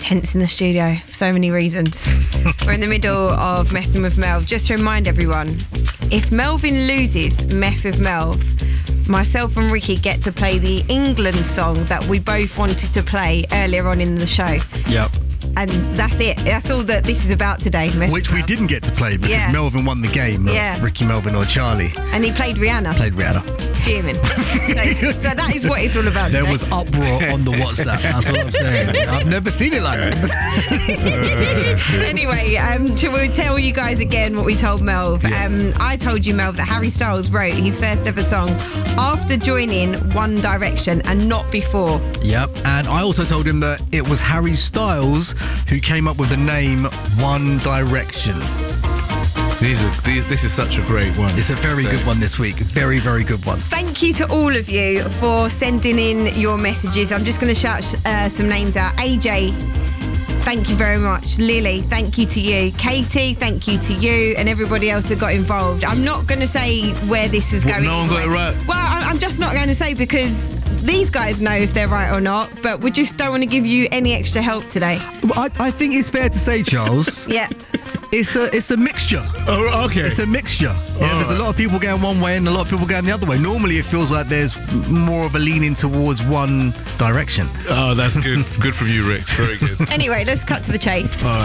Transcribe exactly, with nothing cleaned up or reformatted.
tense in the studio for so many reasons. We're in the middle of Messing with Melv. Just to remind everyone, if Melvin loses Mess with Melv, myself and Ricky get to play the England song that we both wanted to play earlier on in the show. Yep. And that's it. That's all that this is about today. Mess Which we didn't get to play because yeah. Melvin won the game. Yeah. Ricky Melvin or Charlie. And he played Rihanna. Played Rihanna. Fuming. so, so that is what it's all about There today. was uproar on the WhatsApp. That's what I'm saying. I've never seen it like that. Anyway, um, shall we tell you guys again what we told Melv? Yeah. Um, I told you, Melv, that Harry Styles wrote his first ever song after joining One Direction and not before. Yep. And I also told him that it was Harry Styles who came up with the name One Direction. These are these, this is such a great one. It's a very So- good one this week. Very, very good one. Thank you to all of you for sending in your messages. I'm just going to shout uh, some names out. A J, thank you very much. Lily, thank you to you. Katie, thank you to you, and everybody else that got involved. I'm not going to say where this was What, going. no one got it right? Well, I- I'm just not going to say because these guys know if they're right or not, but we just don't want to give you any extra help today. I, I think it's fair to say, Charles, Yeah. it's a it's a mixture. Oh, okay. It's a mixture. Yeah, there's a lot of people going one way and a lot of people going the other way. Normally, it feels like there's more of a leaning towards one direction. Oh, that's good. Good from you, Rick. Very good. Anyway, let's cut to the chase. All right.